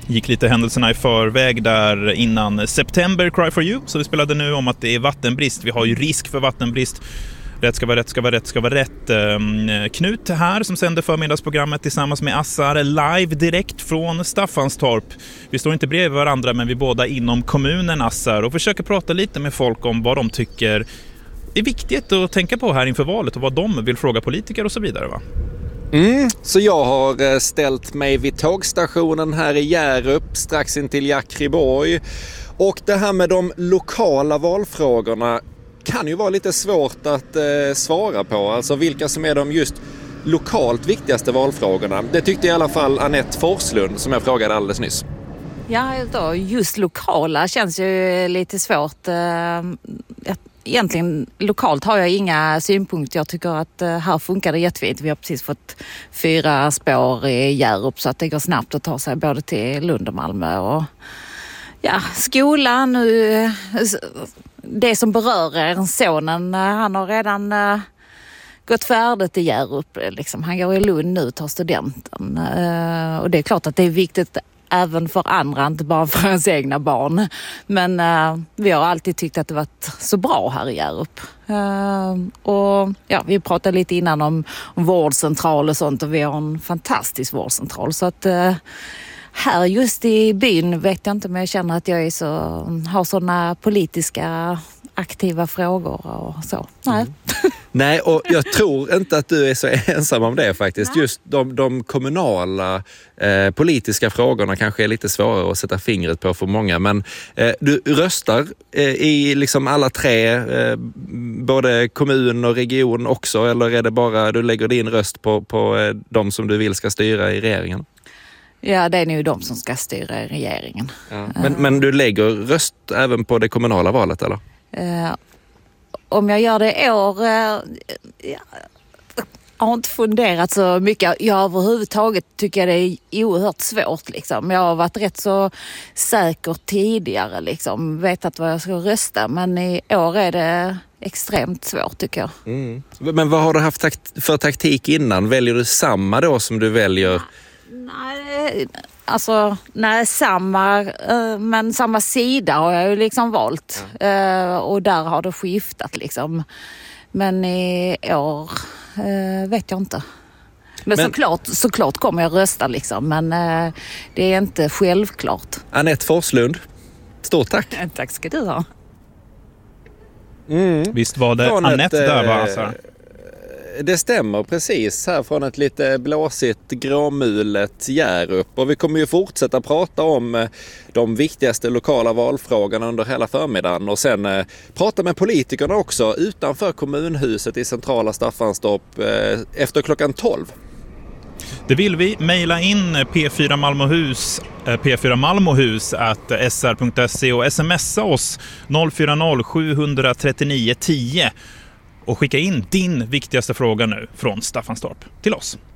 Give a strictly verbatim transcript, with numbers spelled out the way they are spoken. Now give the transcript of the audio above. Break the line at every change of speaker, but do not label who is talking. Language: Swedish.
Gick lite händelserna i förväg där innan September Cry for You. Så vi spelade nu om att det är vattenbrist. Vi har ju risk för vattenbrist. Rätt ska vara rätt, ska vara rätt, ska vara rätt. Knut här som sänder förmiddagsprogrammet tillsammans med Assar live direkt från Staffanstorp. Vi står inte bredvid varandra men vi båda inom kommunen Assar och försöker prata lite med folk om vad de tycker är viktigt att tänka på här inför valet och vad de vill fråga politiker och så vidare, va?
Mm, så jag har ställt mig vid tågstationen här i Hjärup strax in till Jakriborg. Och det här med de lokala valfrågorna kan ju vara lite svårt att eh, svara på. Alltså vilka som är de just lokalt viktigaste valfrågorna. Det tyckte i alla fall Anette Forslund som jag frågade alldeles nyss.
Ja, då, just lokala känns ju lite svårt. Egentligen lokalt har jag inga synpunkter. Jag tycker att här funkar det jättefint. Vi har precis fått fyra spår i Hjärup så att det går snabbt att ta sig både till Lund och Malmö. Och ja, skolan nu, det som berör er sonen, han har redan uh, gått färdigt i Hjärup. Liksom. Han går i Lund nu och tar studenten. Uh, och det är klart att det är viktigt även för andra, inte bara för ens egna barn. Men uh, vi har alltid tyckt att det varit så bra här i Hjärup. Uh, och ja, vi pratade lite innan om, om vårdcentral och sånt och vi har en fantastisk vårdcentral. Så att uh, här just i byn vet jag inte om jag känner att jag är så, har sådana politiska aktiva frågor och så. Nej.
Mm. Nej, och jag tror inte att du är så ensam om det faktiskt. Nej. Just de, de kommunala eh, politiska frågorna kanske är lite svårare att sätta fingret på för många. Men eh, du röstar eh, i liksom alla tre, eh, både kommun och region också, eller är det bara du lägger din röst på, på eh, de som du vill ska styra i regeringen?
Ja, det är nu de som ska styra i regeringen.
Ja. Men, men du lägger röst även på det kommunala valet, eller?
Uh, om jag gör det i år... Uh, ja, jag har inte funderat så mycket. Jag överhuvudtaget tycker det är oerhört svårt. Liksom. Jag har varit rätt så säker tidigare. Liksom. Vetat vad jag ska rösta. Men i år är det extremt svårt tycker jag. Mm.
Men vad har du haft takt- för taktik innan? Väljer du samma då som du väljer...
Nej, alltså nej, samma, men samma sida har jag ju liksom valt. Ja. Och där har det skiftat liksom. Men i år vet jag inte. Men, men såklart, såklart kommer jag rösta liksom, men det är inte självklart.
Anette Forslund, stort tack.
Tack ska du ha.
Mm. Visst var det från Anette ett, där, va? Alltså.
Det stämmer precis, här från ett lite blåsigt gråmulet Hjärup. Och vi kommer ju fortsätta prata om de viktigaste lokala valfrågorna under hela förmiddagen. Och sen eh, prata med politikerna också utanför kommunhuset i centrala Staffanstorp eh, efter klockan tolv.
Det vill vi. Mejla in P fyra Malmöhus, P fyra Malmöhus at s r punkt se och smsa oss noll fyra noll sju tre nio tio och skicka in din viktigaste fråga nu från Staffanstorp till oss.